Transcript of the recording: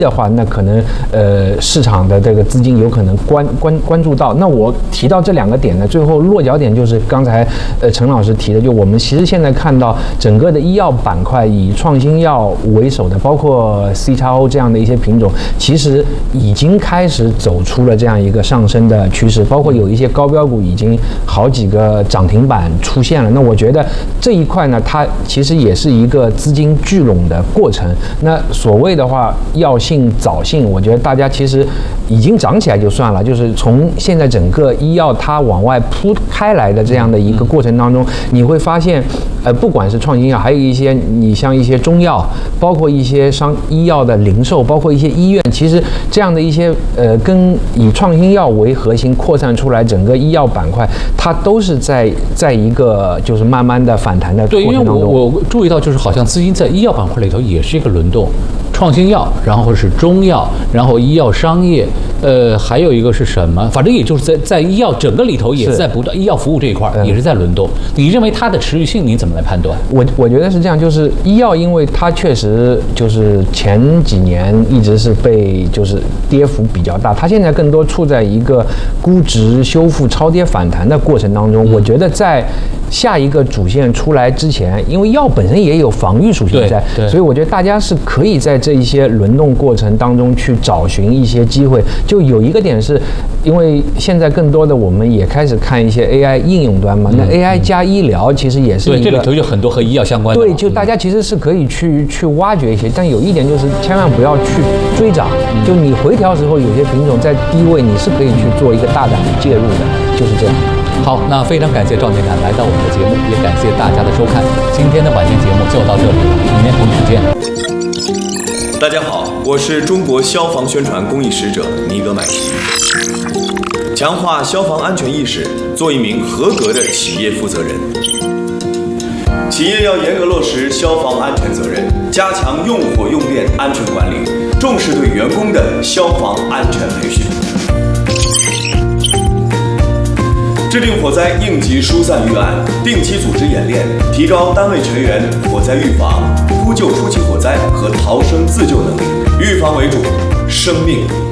的话，那可能市场的这个资金有可能关注到。那我提到这2个点呢，最后落脚点就是刚才陈老师提的，就我们其实现在看到整个的医药板块以创新药为首的，包括 CXO 这样的一些品种，其实已经开始走出了这样一个上升的趋势，包括有一些高标股已经好几个涨停板出现了。那我觉得这一块呢，它其实也是一个资金聚拢的过程。那所谓的话，药性早性，我觉得大家其实已经涨起来就算了，就是从现在整个医药它往外铺开来的这样的一个过程当中，你会发现，不管是创新药，还有一些你像一些中药，包括一些医药的零售，包括一些医院，其实这样的一些跟以创新药为核心扩散出来整个医药板块，它都是在一个就是慢慢的反弹的过程当中。 对，因为我注意到，就是好像资金在医药板块里头也是一个轮动。创新药，然后是中药，然后医药商业，还有一个是什么？反正也就是在医药整个里头也是在不断，医药服务这一块也是在轮动。你认为它的持续性你怎么来判断？ 我觉得是这样，就是医药，因为它确实就是前几年一直是被就是跌幅比较大，它现在更多处在一个估值修复、超跌反弹的过程当中。我觉得在下一个主线出来之前，因为药本身也有防御属性在，所以我觉得大家是可以在这一些轮动过程当中去找寻一些机会。就有一个点是，因为现在更多的我们也开始看一些 AI 应用端嘛，那 AI 加医疗其实也是一个， 对，这里头有很多和医药相关的。 对，就大家其实是可以去挖掘一些，但有一点就是千万不要去追涨。就你回调时候，有些品种在低位，你是可以去做一个大胆的介入的，就是这样。 好，那非常感谢赵年凯来到我们的节目，也感谢大家的收看。今天的晚间节目就到这里了，明天同一时间。 大家好，我是中国消防宣传公益使者尼格买提。强化消防安全意识，做一名合格的企业负责人。企业要严格落实消防安全责任，加强用火用电安全管理，重视对员工的消防安全培训。制定火灾应急疏散预案，定期组织演练，提高单位全员火灾预防、扑救初期火灾和逃生自救能力。预防为主，生命